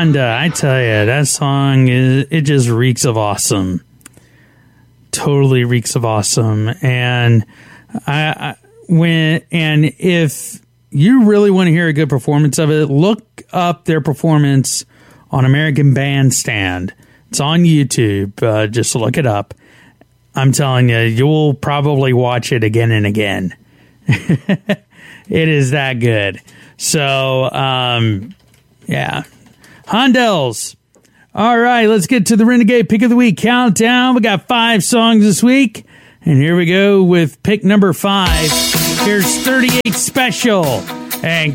Honda, I tell you, that song it just reeks of awesome. Totally reeks of awesome. And if you really want to hear a good performance of it, look up their performance on American Bandstand. It's on YouTube. Just look it up. I'm telling you, you'll probably watch it again and again. It is that good. So, yeah. Hondells. All right, let's get to the Renegade Pick of the Week countdown. We got 5 songs this week. And here we go with pick number 5. Here's 38 Special and